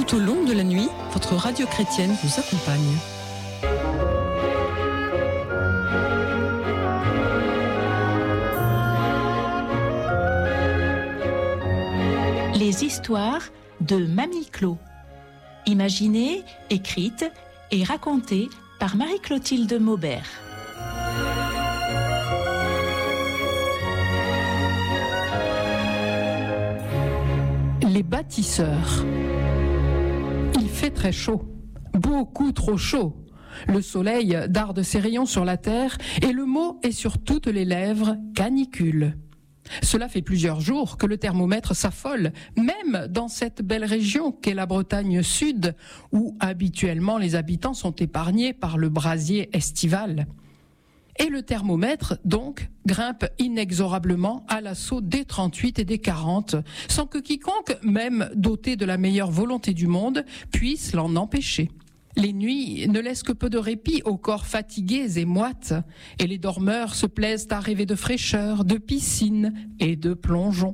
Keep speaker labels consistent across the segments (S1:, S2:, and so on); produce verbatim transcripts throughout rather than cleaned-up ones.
S1: Tout au long de la nuit, votre radio chrétienne vous accompagne.
S2: Les histoires de Mamie Clo. Imaginées, écrites et racontées par Marie-Clotilde Maubert.
S3: Les bâtisseurs. Il fait très chaud, beaucoup trop chaud. Le soleil darde ses rayons sur la terre et le mot est sur toutes les lèvres, canicule. Cela fait plusieurs jours que le thermomètre s'affole, même dans cette belle région qu'est la Bretagne Sud, où habituellement les habitants sont épargnés par le brasier estival. Et le thermomètre, donc, grimpe inexorablement à l'assaut des trente-huit et des quarante, sans que quiconque, même doté de la meilleure volonté du monde, puisse l'en empêcher. Les nuits ne laissent que peu de répit aux corps fatigués et moites, et les dormeurs se plaisent à rêver de fraîcheur, de piscine et de plongeon.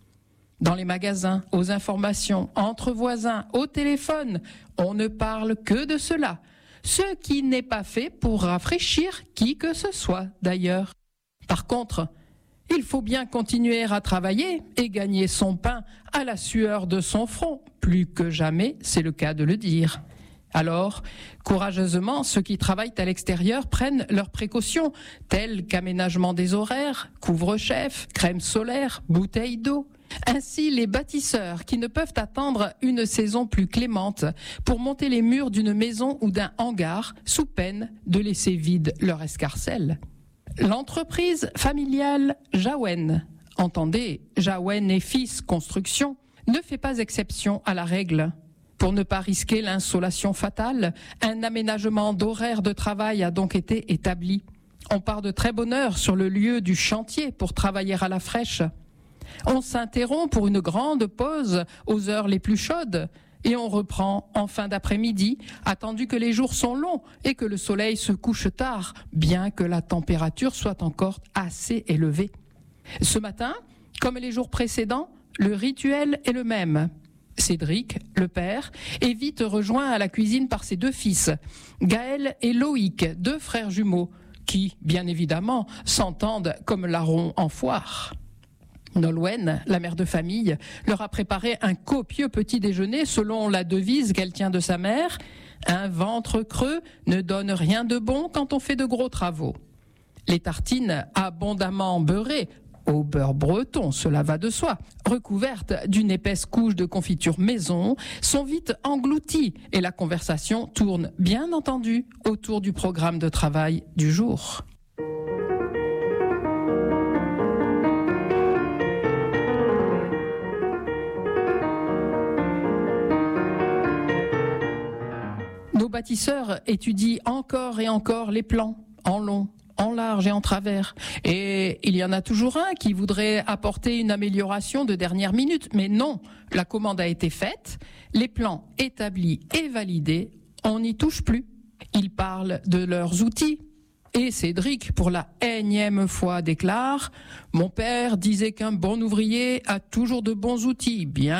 S3: Dans les magasins, aux informations, entre voisins, au téléphone, on ne parle que de cela, ce qui n'est pas fait pour rafraîchir qui que ce soit d'ailleurs. Par contre, il faut bien continuer à travailler et gagner son pain à la sueur de son front, plus que jamais, c'est le cas de le dire. Alors, courageusement, ceux qui travaillent à l'extérieur prennent leurs précautions, telles qu'aménagement des horaires, couvre-chef, crème solaire, bouteilles d'eau. Ainsi, les bâtisseurs qui ne peuvent attendre une saison plus clémente pour monter les murs d'une maison ou d'un hangar sous peine de laisser vide leur escarcelle. L'entreprise familiale Jaouen, entendez, Jaouen et Fils Construction, ne fait pas exception à la règle. Pour ne pas risquer l'insolation fatale, un aménagement d'horaire de travail a donc été établi. On part de très bonne heure sur le lieu du chantier pour travailler à la fraîche. On s'interrompt pour une grande pause aux heures les plus chaudes et on reprend en fin d'après-midi, attendu que les jours sont longs et que le soleil se couche tard, bien que la température soit encore assez élevée. Ce matin, comme les jours précédents, le rituel est le même. Cédric, le père, est vite rejoint à la cuisine par ses deux fils, Gaël et Loïc, deux frères jumeaux, qui, bien évidemment, s'entendent comme larrons en foire. Nolwenn, la mère de famille, leur a préparé un copieux petit déjeuner selon la devise qu'elle tient de sa mère. Un ventre creux ne donne rien de bon quand on fait de gros travaux. Les tartines abondamment beurrées, au beurre breton, cela va de soi, recouvertes d'une épaisse couche de confiture maison, sont vite englouties et la conversation tourne, bien entendu, autour du programme de travail du jour. Nos bâtisseurs étudient encore et encore les plans, en long, en large et en travers. Et il y en a toujours un qui voudrait apporter une amélioration de dernière minute. Mais non, la commande a été faite, les plans établis et validés, on n'y touche plus. Ils parlent de leurs outils. Et Cédric, pour la énième fois, déclare « Mon père disait qu'un bon ouvrier a toujours de bons outils, bien